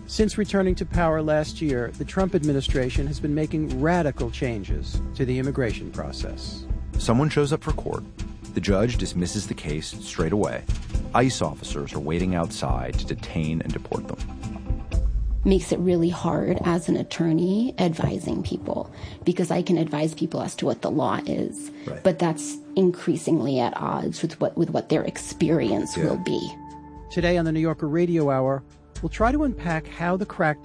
Since returning to power last year, the Trump administration has been making radical changes to the immigration process. Someone shows up for court. The judge dismisses the case straight away. ICE officers are waiting outside to detain and deport them. Makes it really hard as an attorney advising people, because I can advise people as to what the law is, right, but that's increasingly at odds with what their experience will be. Today on the New Yorker Radio Hour, we'll try to unpack how the crackdown